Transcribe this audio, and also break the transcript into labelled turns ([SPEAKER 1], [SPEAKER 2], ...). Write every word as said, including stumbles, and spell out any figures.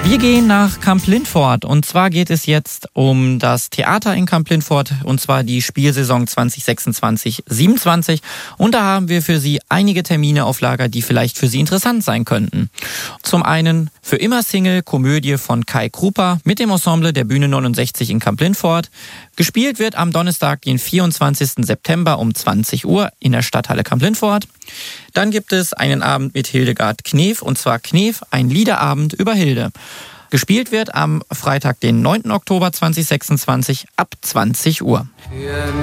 [SPEAKER 1] Wir gehen nach Kamp-Lintfort und zwar geht es jetzt um das Theater in Kamp-Lintfort und zwar die Spielsaison zwanzig sechsundzwanzig siebenundzwanzig und da haben wir für Sie einige Termine auf Lager, die vielleicht für Sie interessant sein könnten. Zum einen Für immer Single, Komödie von Kai Krupa mit dem Ensemble der Bühne neunundsechzig in Kamp-Lintfort. Gespielt wird am Donnerstag, den vierundzwanzigsten September um zwanzig Uhr in der Stadthalle Kamp-Lintfort. Dann gibt es einen Abend mit Hildegard Knef und zwar Knef, ein Liederabend über Hilde. Gespielt wird am Freitag, den neunten Oktober zweitausendsechsundzwanzig ab zwanzig Uhr.